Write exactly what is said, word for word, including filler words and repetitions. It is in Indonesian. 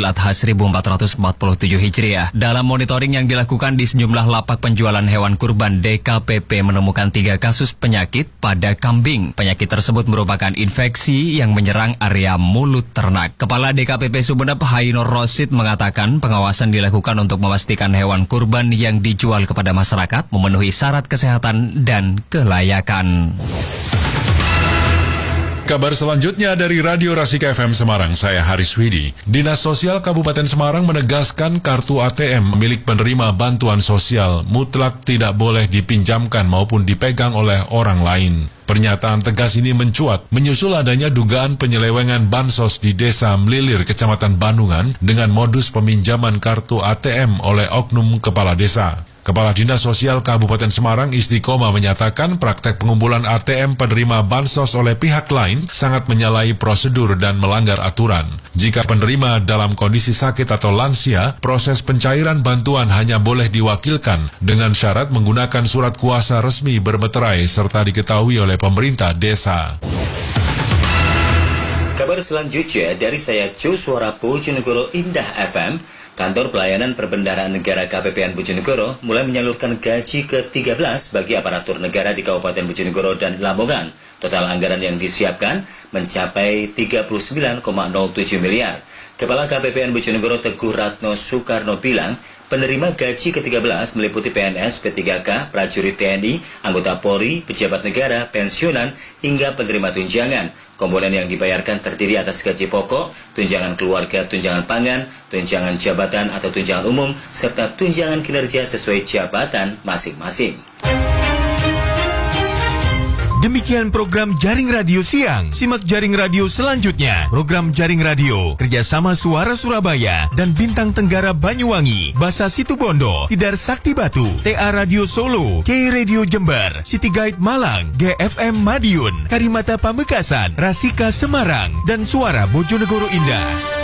Idul Adha seribu empat ratus empat puluh tujuh Hijriah. Dalam monitoring yang dilakukan di sejumlah lapak penjualan hewan kurban, D K P P menemukan tiga kasus penyakit pada kambing. Penyakit tersebut merupakan infeksi yang menyerang area mulut ternak. Kepala D K P P Sumeneb, Hainur Rosid, mengatakan pengawasan dilakukan untuk memastikan hewan kurban yang dijual kepada masyarakat memenuhi syarat kesehatan dan kelayakan. Kabar selanjutnya dari Radio Rasika F M Semarang, saya Haris Widi. Dinas Sosial Kabupaten Semarang menegaskan kartu A T M milik penerima bantuan sosial mutlak tidak boleh dipinjamkan maupun dipegang oleh orang lain. Pernyataan tegas ini mencuat menyusul adanya dugaan penyelewengan bansos di Desa Mlilir, Kecamatan Bandungan dengan modus peminjaman kartu A T M oleh oknum kepala desa. Kepala Dinas Sosial Kabupaten Semarang Istiqomah menyatakan praktek pengumpulan A T M penerima bansos oleh pihak lain sangat menyalahi prosedur dan melanggar aturan. Jika penerima dalam kondisi sakit atau lansia, proses pencairan bantuan hanya boleh diwakilkan dengan syarat menggunakan surat kuasa resmi bermeterai serta diketahui oleh pemerintah desa. Kabar selanjutnya dari saya Jo Suara Bojonegoro Indah F M. Kantor Pelayanan Perbendaharaan Negara K P P N Bojonegoro mulai menyalurkan gaji ke tiga belas bagi aparatur negara di Kabupaten Bojonegoro dan Lamongan. Total anggaran yang disiapkan mencapai tiga puluh sembilan koma nol tujuh miliar. Kepala K P P N Bojonegoro Teguh Ratno Soekarno bilang, penerima gaji ke tiga belas meliputi P N S, P tiga K, prajurit T N I, anggota Polri, pejabat negara, pensiunan, hingga penerima tunjangan. Komponen yang dibayarkan terdiri atas gaji pokok, tunjangan keluarga, tunjangan pangan, tunjangan jabatan atau tunjangan umum, serta tunjangan kinerja sesuai jabatan masing-masing. Demikian program Jaring Radio Siang. Simak Jaring Radio selanjutnya. Program Jaring Radio kerjasama Suara Surabaya dan Bintang Tenggara Banyuwangi, Basa Situbondo, Tidar Sakti Batu, T A Radio Solo, K Radio Jember, City Guide Malang, G F M Madiun, Karimata Pamekasan, Rasika Semarang, dan Suara Bojonegoro Indah.